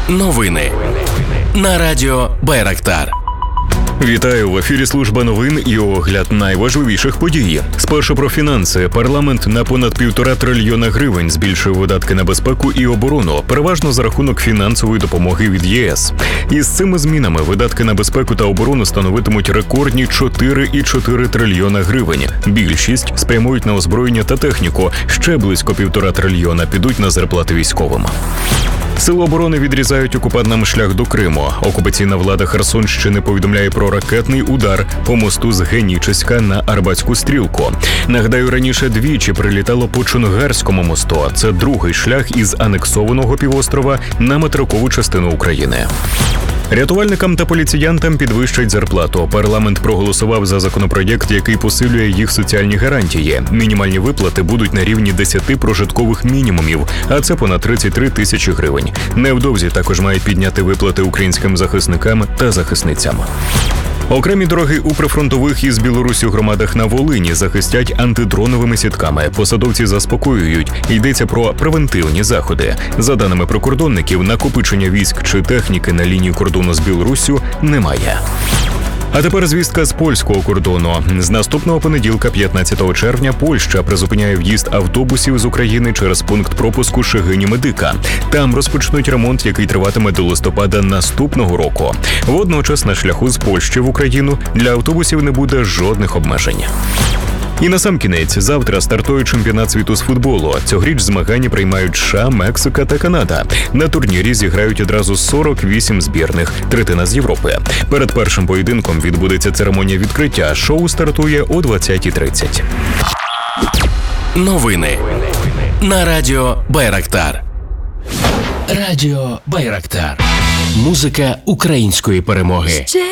Новини на радіо Байрактар. Вітаю, в ефірі служба новин і огляд найважливіших подій. Спершу про фінанси. Парламент на понад 1,5 трильйона гривень збільшує видатки на безпеку і оборону, переважно за рахунок фінансової допомоги від ЄС. Із цими змінами видатки на безпеку та оборону становитимуть рекордні 4,4 трильйона гривень. Більшість спрямують на озброєння та техніку, ще близько 1,5 трильйона підуть на зарплати військовим. Сили оборони відрізають окупантам шлях до Криму. Окупаційна влада Херсонщини повідомляє про ракетний удар по мосту з Генічеська на Арбатську стрілку. Нагадаю, раніше двічі прилітало по Чонгарському мосту. Це другий шлях із анексованого півострова на материкову частину України. Рятувальникам та поліціянтам підвищать зарплату. Парламент проголосував за законопроєкт, який посилює їх соціальні гарантії. Мінімальні виплати будуть на рівні 10 прожиткових мінімумів, а це понад 33 тисячі гривень. Невдовзі також мають підняти виплати українським захисникам та захисницям. Окремі дороги у прифронтових із Білоруссю громадах на Волині захистять антидроновими сітками. Посадовці заспокоюють, йдеться про превентивні заходи. За даними прикордонників, накопичення військ чи техніки на лінії кордону з Білоруссю немає. А тепер звістка з польського кордону. З наступного понеділка, 15 червня, Польща призупиняє в'їзд автобусів з України через пункт пропуску Шегині-Медика. Там розпочнуть ремонт, який триватиме до листопада наступного року. Водночас на шляху з Польщі в Україну для автобусів не буде жодних обмежень. І насамкінець, завтра стартує чемпіонат світу з футболу. Цьогоріч змагання приймають США, Мексика та Канада. На турнірі зіграють одразу 48 збірних, третина з Європи. Перед першим поєдинком відбудеться церемонія відкриття. Шоу стартує о 20:30. Новини на радіо Байрактар. Радіо Байрактар. Музика української перемоги.